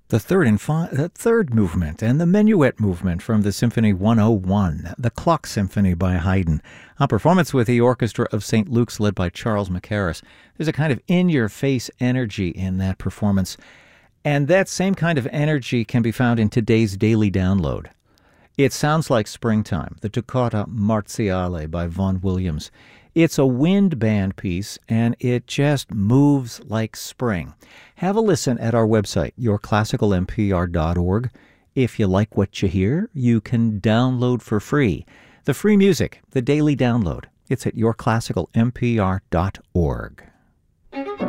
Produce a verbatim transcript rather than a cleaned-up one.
The third and fi- the third movement and the Minuet movement from the Symphony one oh one, the Clock Symphony by Haydn, a performance with the Orchestra of Saint Luke's led by Charles Mackerras. There's a kind of in-your-face energy in that performance, and that same kind of energy can be found in today's daily download. It sounds like springtime, the Toccata Marziale by Vaughan Williams. It's a wind band piece, and it just moves like spring. Have a listen at our website, your classical m p r dot org. If you like what you hear, you can download for free. The free music, the daily download. It's at your classical m p r dot org.